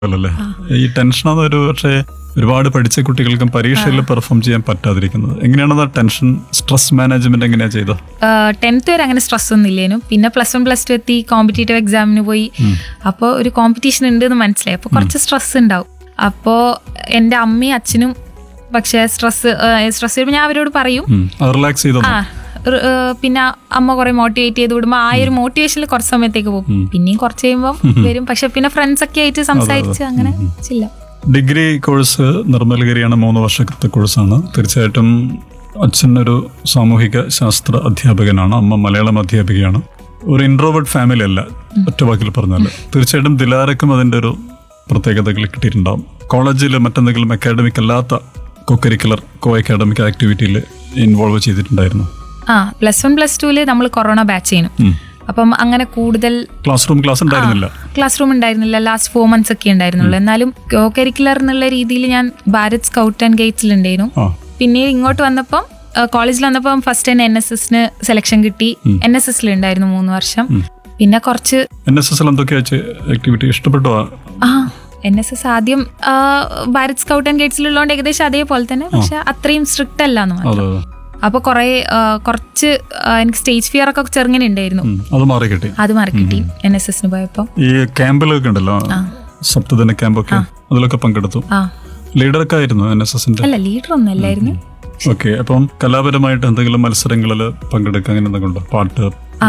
അല്ലേ? ഈ ടെൻഷനാണ് ഒരു പക്ഷേ ഒരുപാട് പഠിച്ച കുട്ടികൾക്കും പരീക്ഷയിൽ പെർഫോം ചെയ്യാൻ പറ്റാതിരിക്കുന്നത്. എങ്ങനെയാണ് ടെൻഷൻ സ്ട്രെസ് മാനേജ്മെന്റ് എങ്ങനെയാ ചെയ്തത്? 10th വരെ അങ്ങനെ സ്ട്രെസ് ഒന്നും ഇല്ലേനു. പിന്നെ +1 +2 എത്തി, കോമ്പറ്റേറ്റീവ് എക്സാമിന് പോയി. അപ്പോൾ ഒരു കോമ്പറ്റീഷൻ ഉണ്ട് എന്ന് മനസ്സിലായി. അപ്പോൾ കുറച്ച് സ്ട്രെസ് ഉണ്ടാവും. അപ്പോൾ എൻ്റെ അമ്മയും അച്ഛനും പക്ഷേ സ്ട്രെസ് വരുമ്പോൾ ഞാൻ അവരോട് പറയും, റിലാക്സ് ചെയ്തോ. പിന്നെ അമ്മ കുറെ മോട്ടിവേറ്റ് ചെയ്ത് വിടുമ്പോൾ ആ ഒരു മോട്ടിവേഷനിൽ കുറച്ച് സമയത്തേക്ക് പോകും. പിന്നെയും കുറച്ച് കഴിയുമ്പോൾ വരും. പക്ഷെ പിന്നെ ഫ്രണ്ട്സ് ഒക്കെ ആയിട്ട് സംസാരിച്ച് അങ്ങനെ ചില്ല. ഡിഗ്രി കോഴ്സ് നിർമ്മലഗിരിയാണ്, 3 വർഷത്തെ കോഴ്സാണ്. തീർച്ചയായിട്ടും അച്ഛൻ ഒരു സാമൂഹിക ശാസ്ത്ര അധ്യാപകനാണ്, അമ്മ മലയാളം അധ്യാപികയാണ്. ഒരു ഇൻട്രോവേർട്ട് ഫാമിലി അല്ല, ഒറ്റ വാക്കിൽ പറഞ്ഞാൽ. തീർച്ചയായിട്ടും ദിലാരക്കും അതിൻ്റെ ഒരു പ്രത്യേകതകൾ കിട്ടിയിട്ടുണ്ടാവും. കോളേജിൽ മറ്റെന്തെങ്കിലും അക്കാഡമിക് അല്ലാത്ത കോ അക്കാഡമിക് ആക്ടിവിറ്റിയിൽ ഇൻവോൾവ് ചെയ്തിട്ടുണ്ടായിരുന്നു? +1 +2 നമ്മൾ കൊറോണ ബാച്ച് ചെയ്യുന്നു. അപ്പം അങ്ങനെ കൂടുതൽ ക്ലാസ് റൂം ഉണ്ടായിരുന്നില്ല. ലാസ്റ്റ് 4 months ഒക്കെ ഉണ്ടായിരുന്നുള്ളൂ. എന്നാലും കോ കരിക്കുലർ എന്നുള്ള രീതിയിൽ ഞാൻ ഭാരത് സ്കൗട്ട് ആൻഡ് ഗൈഡ്സിൽ ഉണ്ടായിരുന്നു. പിന്നെ ഇങ്ങോട്ട് വന്നപ്പം കോളേജിൽ വന്നപ്പം ഫസ്റ്റ് തന്നെ NSS സെലക്ഷൻ കിട്ടി. NSS ഉണ്ടായിരുന്നു 3 വർഷം. പിന്നെ കുറച്ച് ആക്ടിവിറ്റി ഇഷ്ടപ്പെട്ടോ? NSS ആദ്യം ഭാരത് സ്കൗട്ട് ആൻഡ് ഗൈഡ്സിലുള്ളതുകൊണ്ട് ഏകദേശം അതേപോലെ തന്നെ, പക്ഷെ അത്രയും സ്ട്രിക്റ്റ് അല്ല എന്ന് മാത്രം. അപ്പൊ കുറച്ച് എനിക്ക് സ്റ്റേജ് ഫിയർ ഒക്കെ ചെറുങ്ങനെ ഉണ്ടായിരുന്നു. അത് മാറി കിട്ടി NSS പോയപ്പോ. ഈ ക്യാമ്പിലൊക്കെ ഉണ്ടല്ലോ, സപ്തദിന ക്യാമ്പൊക്കെ, അതിലൊക്കെ പങ്കെടുത്തു. ലീഡറൊക്കെ ആയിരുന്നു NSS? അല്ല, ലീഡർ ഒന്നും അല്ലായിരുന്നു. ഓക്കെ. അപ്പം കലാപരമായിട്ട് എന്തെങ്കിലും മത്സരങ്ങളിൽ പങ്കെടുക്കുക, അങ്ങനെ എന്തെങ്കിലും ഉണ്ടോ? പാട്ട്?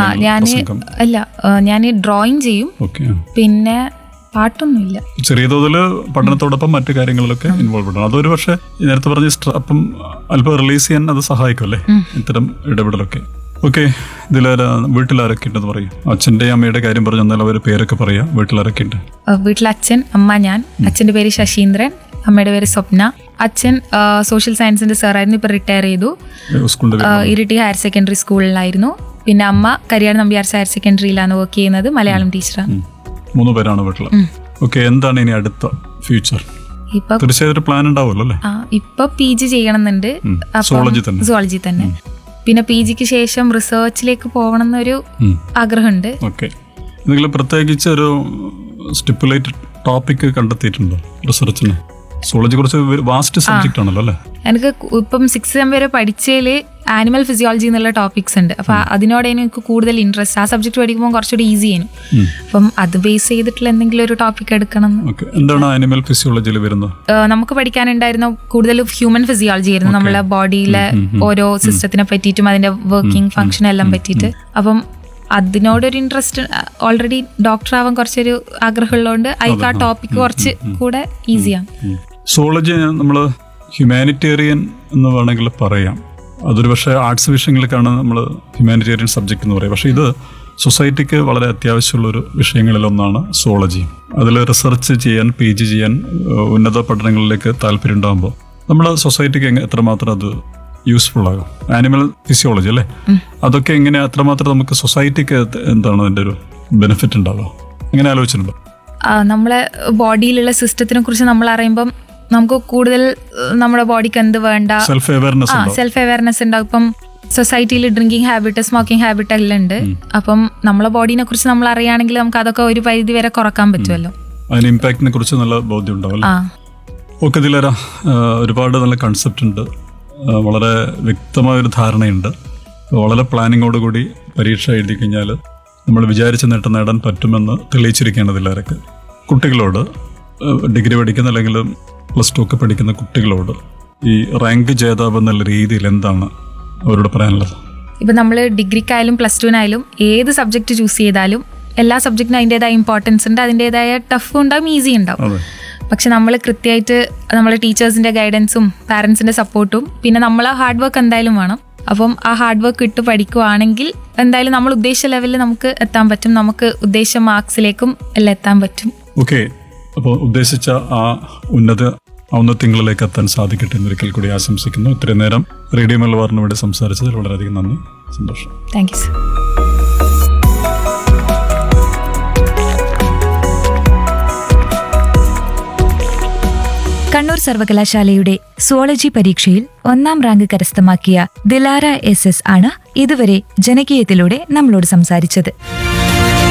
ഞാൻ ഡ്രോയിങ് ചെയ്യും. പിന്നെ പാട്ടൊന്നുമില്ല. ചെറിയ തോതിൽ പഠനത്തോടൊപ്പം മറ്റു കാര്യങ്ങളിലൊക്കെ ഇൻവോൾവ് ആണ്. അതൊരു പക്ഷേ നേരത്തെ പറഞ്ഞ അപ്പം അല്പം റിലീസ് ചെയ്യാൻ അത് സഹായിക്കും അല്ലേ, ഇത്തരം ഇടപെടലൊക്കെ? ഓക്കെ. വീട്ടിലാരൊക്കെ ഉണ്ടെന്ന് പറയും? അച്ഛൻ്റെ അമ്മയുടെ കാര്യം പറഞ്ഞു തന്നാൽ അവർ പേരൊക്കെ പറയാം. വീട്ടിലാരൊക്കെ ഉണ്ട്? വീട്ടിൽ അച്ഛൻ, അമ്മ, ഞാൻ. അച്ഛൻ്റെ പേര് ശശീന്ദ്രൻ, അമ്മയുടെ പേര് സ്വപ്ന. അച്ഛൻ സോഷ്യൽ സയൻസിന്റെ സാറായിരുന്നു, ഇപ്പൊ റിട്ടയർ ചെയ്തു. ഇരിട്ടി ഹയർ സെക്കൻഡറി സ്കൂളിലായിരുന്നു. പിന്നെ അമ്മ കരിയാട് നമ്പ്യാർസ് ഹയർ സെക്കൻഡറിയിലാണ് വർക്ക് ചെയ്യുന്നത്, മലയാളം ടീച്ചറാണ്. 3 പേരാണ് വീട്ടിൽ. ഓക്കെ. എന്താണ് ഇനി അടുത്ത ഫ്യൂച്ചർ? തീർച്ചയായും ഒരു പ്ലാൻ ഉണ്ടാവുമല്ലോ അല്ലേ? ഇപ്പൊ PG ചെയ്യണമെന്നുണ്ട്, സുവോളജി തന്നെ. പിന്നെ PGക്ക് ശേഷം റിസർച്ചിലേക്ക് പോകണം എന്നൊരു ആഗ്രഹമുണ്ട്. ഓക്കെ. എന്തെങ്കിലും പ്രത്യേകിച്ച് ഒരു സ്റ്റിപ്പുലേറ്റഡ് ടോപ്പിക് കണ്ടെത്തിയിട്ടുണ്ടോ റിസർച്ചിന്? സുവോളജി കുറച്ച് വാസ്റ്റ് സബ്ജക്റ്റ് ആണല്ലോ അല്ലേ? എനിക്ക് ഇപ്പം 6th sem വരെ പഠിച്ചതില് ആനിമൽ ഫിസിയോളജി എന്നുള്ള ടോപ്പിക്സ് ഉണ്ട്. അപ്പൊ അതിനോടാണ് എനിക്ക് കൂടുതൽ ഇൻട്രസ്റ്റ്. ആ സബ്ജക്ട് പഠിക്കുമ്പോൾ കുറച്ചുകൂടി ഈസി ആണ്. അപ്പം അത് ബേസ് ചെയ്തിട്ടുള്ള എന്തെങ്കിലും ഒരു ടോപ്പിക് എടുക്കണം. എന്താണ് ആനിമൽ ഫിസിയോളജിയിൽ വരുന്നത്? നമുക്ക് പഠിക്കാനുണ്ടായിരുന്ന കൂടുതൽ ഹ്യൂമൻ ഫിസിയോളജി ആയിരുന്നു, നമ്മളെ ബോഡിയിലെ ഓരോ സിസ്റ്റത്തിനെ പറ്റിയിട്ടും അതിന്റെ വർക്കിംഗ് ഫംഗ്ഷൻ എല്ലാം പറ്റിയിട്ട്. അപ്പം അതിനോടൊരു ഇൻട്രസ്റ്റ്, ഓൾറെഡി ഡോക്ടർ ആവാൻ കുറച്ചൊരു ആഗ്രഹമുള്ളതുകൊണ്ട് അതിക്ക് ആ ടോപ്പിക് കുറച്ച് കൂടെ ഈസിയാണ്. സുവോളജി നമ്മൾ ഹ്യൂമാനിറ്റേറിയൻ എന്ന് വേണമെങ്കിൽ പറയാം. അതൊരു പക്ഷേ ആർട്സ് വിഷയങ്ങൾക്കാണ് നമ്മൾ ഹ്യൂമാനിറ്റേറിയൻ സബ്ജക്റ്റ് എന്ന് പറയുക. പക്ഷേ ഇത് സൊസൈറ്റിക്ക് വളരെ അത്യാവശ്യമുള്ളൊരു വിഷയങ്ങളിലൊന്നാണ് സുവോളജി. അതിൽ റിസർച്ച് ചെയ്യാൻ, PG ചെയ്യാൻ, ഉന്നത പഠനങ്ങളിലേക്ക് താല്പര്യം ഉണ്ടാകുമ്പോൾ നമ്മുടെ സൊസൈറ്റിക്ക് എത്രമാത്രം അത് യൂസ്ഫുൾ ആകും? ആനിമൽ ഫിസിയോളജി അല്ലേ, അതൊക്കെ എങ്ങനെ എത്രമാത്രം നമുക്ക് സൊസൈറ്റിക്ക് എന്താണ് അതിൻ്റെ ഒരു ബെനിഫിറ്റ് ഉണ്ടാവുക? എങ്ങനെ ആലോചിച്ചിട്ടുണ്ടോ? നമ്മളെ ബോഡിയിലുള്ള സിസ്റ്റത്തിനെ കുറിച്ച് നമ്മൾ അറിയുമ്പം നമുക്ക് കൂടുതൽ നമ്മുടെ ബോഡിക്ക് എന്ത് വേണ്ട സെൽഫ് അവയർനെസ് ഉണ്ടാവും. ഇപ്പം സൊസൈറ്റിയിൽ ഡ്രിങ്കിങ് ഹാബിറ്റ്, സ്മോക്കിംഗ് ഹാബിറ്റ് എല്ലാം ഉണ്ട്. അപ്പം നമ്മളെ ബോഡീനെ കുറിച്ച് നമ്മൾ അറിയുകയാണെങ്കിൽ നമുക്ക് അതൊക്കെ ഒരു പരിധി വരെ കുറക്കാൻ പറ്റുമല്ലോ. അതിന് ഇമ്പാക്റ്റിനെ കുറിച്ച് നല്ല ബോധ്യം ഉണ്ടാവും. ഓക്കെ ദിലാര, ഒരുപാട് നല്ല കൺസെപ്റ്റ് ഉണ്ട്, വളരെ വ്യക്തമായൊരു ധാരണയുണ്ട്. വളരെ പ്ലാനിങ്ങോടുകൂടി പരീക്ഷ എഴുതി കഴിഞ്ഞാൽ നമ്മൾ വിചാരിച്ച നേട്ടം നേടാൻ പറ്റുമെന്ന് തെളിയിച്ചിരിക്കുകയാണ് ദിലാരക്ക്. കുട്ടികളോട്, ഡിഗ്രി പഠിക്കുന്ന അല്ലെങ്കിൽ +2 ഒക്കെ പഠിക്കുന്ന കുട്ടികളോട് ഈ റാങ്ക് ജേതാവ് എന്നുള്ള രീതിയിൽ എന്താണ് അവരോട് പറയാനുള്ളത്? ഇപ്പം നമ്മൾ ഡിഗ്രിക്കായാലും +2-നായാലും ഏത് സബ്ജക്റ്റ് ചൂസ് ചെയ്താലും എല്ലാ സബ്ജക്റ്റിനും അതിൻ്റെതായ ഇമ്പോർട്ടൻസ് ഉണ്ട്, അതിൻ്റെതായ ടഫ് ഉണ്ടാവും, ഈസി ഉണ്ടാവും. പക്ഷെ നമ്മൾ കൃത്യമായിട്ട് നമ്മളെ ടീച്ചേഴ്സിൻ്റെ ഗൈഡൻസും പാരൻസിൻ്റെ സപ്പോർട്ടും പിന്നെ നമ്മളെ ഹാർഡ് വർക്ക് എന്തായാലും വേണം. അപ്പം ആ ഹാർഡ് വർക്ക് ഇട്ട് പഠിക്കുവാണെങ്കിൽ എന്തായാലും നമ്മൾ ഉദ്ദേശിച്ച ലെവലിൽ നമുക്ക് എത്താൻ പറ്റും, നമുക്ക് ഉദ്ദേശിച്ച മാർക്സിലേക്കും എല്ലാം എത്താൻ പറ്റും. ഓക്കെ. അപ്പോൾ ഉദ്ദേശിച്ച ആ ഔന്നത്യങ്ങളിലേക്ക് എത്താൻ സാധിക്കട്ടെ എന്നൊരിക്കൽ കൂടി ആശംസിക്കുന്നു. ഇത്രയും നേരം റേഡിയോ മലബാറിന് വേണ്ടി സംസാരിച്ചതിൽ വളരെയധികം നന്ദി, സന്തോഷം. Thank you sir. കണ്ണൂർ സർവകലാശാലയുടെ സുവോളജി പരീക്ഷയിൽ 1ാം റാങ്ക് കരസ്ഥമാക്കിയ ദിലാര SS ആണ് ഇതുവരെ ജനകീയത്തിലൂടെ നമ്മളോട് സംസാരിച്ചത്.